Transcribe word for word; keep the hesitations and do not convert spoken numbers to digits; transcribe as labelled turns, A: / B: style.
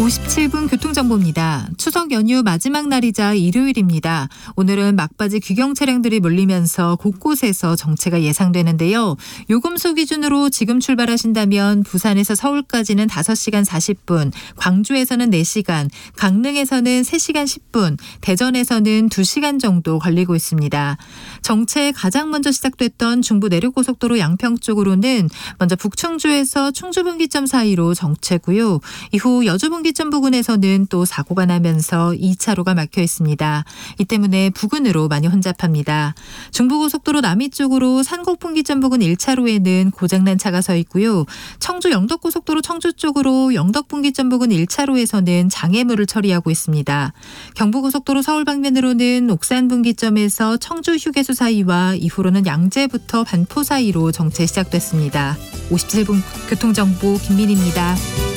A: 오십칠 분 교통정보입니다. 추석 연휴 마지막 날이자 일요일입니다. 오늘은 막바지 귀경 차량들이 몰리면서 곳곳에서 정체가 예상되는데요. 요금소 기준으로 지금 출발하신다면 부산에서 서울까지는 다섯 시간 사십 분, 광주에서는 네 시간, 강릉에서는 세 시간 십 분, 대전에서는 두 시간 정도 걸리고 있습니다. 정체 가장 먼저 시작됐던 중부 내륙고속도로 양평 쪽으로는 먼저 북충주에서 충주분기점 사이로 정체고요. 이후 여주분기점 부근에서는 또 사고가 나면서 이 차로가 막혀 있습니다. 이 때문에 부근으로 많이 혼잡합니다. 중부고속도로 남이 쪽으로 산곡분기점 부근 일 차로에는 고장난 차가 서 있고요. 청주 영덕고속도로 청주 쪽으로 영덕분기점 부근 일 차로에서는 장애물을 처리하고 있습니다. 경부고속도로 서울 방면으로는 옥산분기점에서 청주 휴게소 사이와 이후로는 양재부터 반포 사이로 정체 시작됐습니다. 오십칠 분 교통정보 김민희입니다.